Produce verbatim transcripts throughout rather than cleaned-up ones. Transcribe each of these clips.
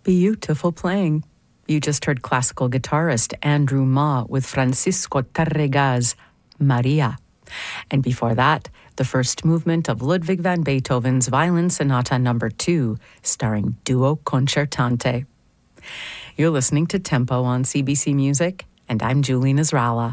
Beautiful playing. You just heard classical guitarist Andrew Ma with Francisco Tárrega's Maria. And before that, the first movement of Ludwig van Beethoven's Violin Sonata Number two, starring Duo Concertante. You're listening to Tempo on C B C Music, and I'm Julie Nasrallah.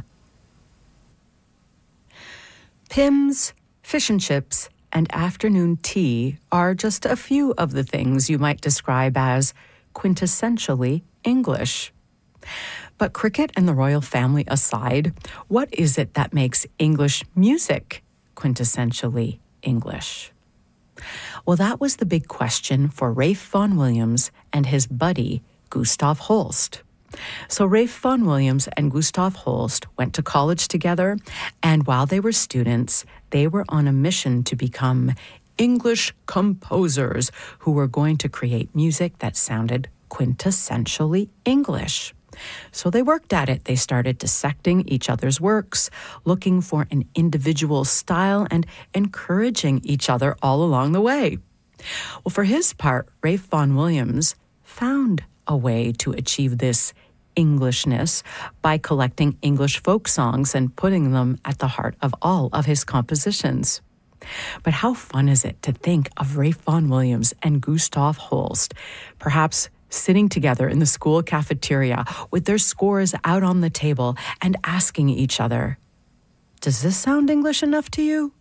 Pimm's, fish and chips, and afternoon tea are just a few of the things you might describe as quintessentially English. But cricket and the royal family aside, what is it that makes English music quintessentially English? Well, that was the big question for Ralph Vaughan Williams and his buddy, Gustav Holst. So Ralph Vaughan Williams and Gustav Holst went to college together, and while they were students, they were on a mission to become English composers who were going to create music that sounded quintessentially English. So they worked at it. They started dissecting each other's works, looking for an individual style, and encouraging each other all along the way. Well, for his part, Ralph Vaughan Williams found a way to achieve this Englishness by collecting English folk songs and putting them at the heart of all of his compositions. But how fun is it to think of Ralph Vaughan Williams and Gustav Holst, perhaps sitting together in the school cafeteria with their scores out on the table and asking each other, "Does this sound English enough to you?"